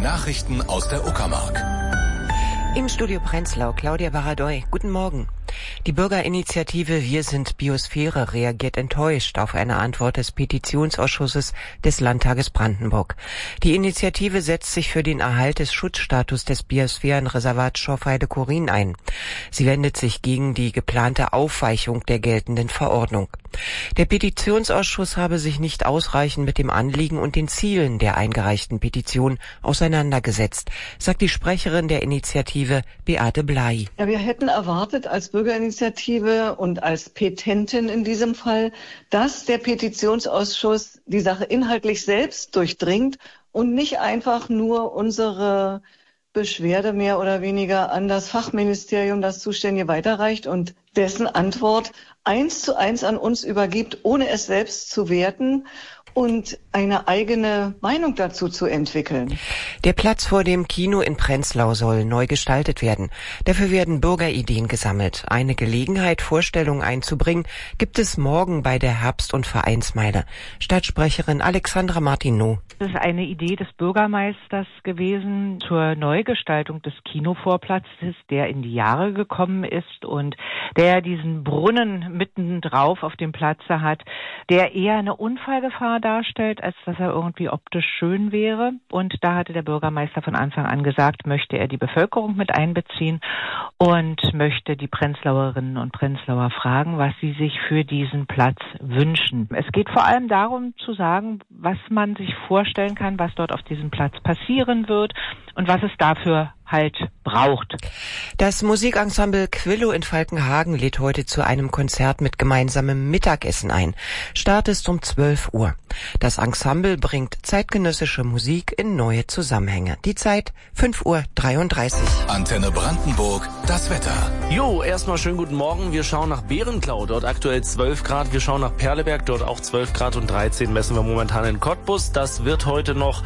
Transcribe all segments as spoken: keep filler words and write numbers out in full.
Nachrichten aus der Uckermark. Im Studio Prenzlau, Claudia Baradoy. Guten Morgen. Die Bürgerinitiative Wir sind Biosphäre reagiert enttäuscht auf eine Antwort des Petitionsausschusses des Landtages Brandenburg. Die Initiative setzt sich für den Erhalt des Schutzstatus des Biosphärenreservats Schorfheide-Chorin ein. Sie wendet sich gegen die geplante Aufweichung der geltenden Verordnung. Der Petitionsausschuss habe sich nicht ausreichend mit dem Anliegen und den Zielen der eingereichten Petition auseinandergesetzt, sagt die Sprecherin der Initiative Beate Blei. Ja, wir hätten erwartet als Bürgerinitiative und als Petentin in diesem Fall, dass der Petitionsausschuss die Sache inhaltlich selbst durchdringt und nicht einfach nur unsere Beschwerde mehr oder weniger an das Fachministerium, das Zuständige, weiterreicht und dessen Antwort eins zu eins an uns übergibt, ohne es selbst zu werten und eine eigene Meinung dazu zu entwickeln. Der Platz vor dem Kino in Prenzlau soll neu gestaltet werden. Dafür werden Bürgerideen gesammelt. Eine Gelegenheit, Vorstellungen einzubringen, gibt es morgen bei der Herbst- und Vereinsmeile. Stadtsprecherin Alexandra Martineau. Das ist eine Idee des Bürgermeisters gewesen zur Neugestaltung des Kinovorplatzes, der in die Jahre gekommen ist und der diesen Brunnen mitten drauf auf dem Platze hat, der eher eine Unfallgefahr darstellt, als dass er irgendwie optisch schön wäre. Und da hatte der Bürgermeister von Anfang an gesagt, möchte er die Bevölkerung mit einbeziehen und möchte die Prenzlauerinnen und Prenzlauer fragen, was sie sich für diesen Platz wünschen. Es geht vor allem darum zu sagen, was man sich vorstellen kann, was dort auf diesem Platz passieren wird und was es dafür halt braucht. Das Musikensemble Quillo in Falkenhagen lädt heute zu einem Konzert mit gemeinsamem Mittagessen ein. Start ist um zwölf Uhr. Das Ensemble bringt zeitgenössische Musik in neue Zusammenhänge. Die Zeit fünf Uhr dreiunddreißig. Antenne Brandenburg, das Wetter. Jo, erstmal schönen guten Morgen. Wir schauen nach Berenklau, dort aktuell zwölf Grad. Wir schauen nach Perleberg, dort auch zwölf Grad und dreizehn messen wir momentan in Cottbus. Das wird heute noch,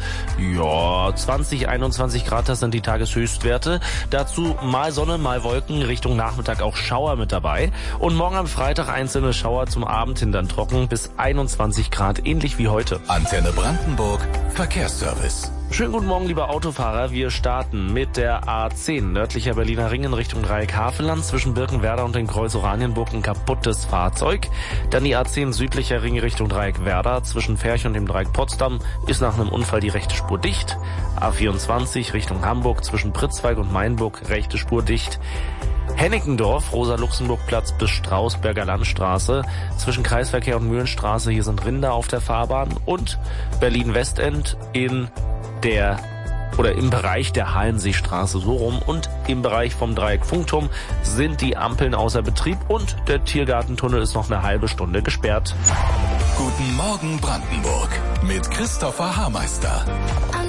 ja, zwanzig, einundzwanzig Grad, das sind die Tageshöchstwerte. Dazu mal Sonne, mal Wolken, Richtung Nachmittag auch Schauer mit dabei. Und morgen am Freitag einzelne Schauer, zum Abend hin dann trocken bis einundzwanzig Grad, ähnlich wie heute. Antenne Brandenburg, Verkehrsservice. Schönen guten Morgen, liebe Autofahrer. Wir starten mit der A zehn, nördlicher Berliner Ring in Richtung Dreieck Havelland, zwischen Birkenwerder und dem Kreuz Oranienburg ein kaputtes Fahrzeug. Dann die A zehn, südlicher Ring Richtung Dreieck Werder, zwischen Ferch und dem Dreieck Potsdam ist nach einem Unfall die rechte Spur dicht. A vierundzwanzig Richtung Hamburg, zwischen Pritzwalk und Mainburg, rechte Spur dicht. Hennickendorf, Rosa-Luxemburg-Platz bis Strausberger Landstraße, zwischen Kreisverkehr und Mühlenstraße, hier sind Rinder auf der Fahrbahn, und Berlin-Westend in der oder im Bereich der Hallenseestraße so rum, und im Bereich vom Dreieck Funkturm sind die Ampeln außer Betrieb und der Tiergartentunnel ist noch eine halbe Stunde gesperrt. Guten Morgen Brandenburg mit Christopher Haarmeister.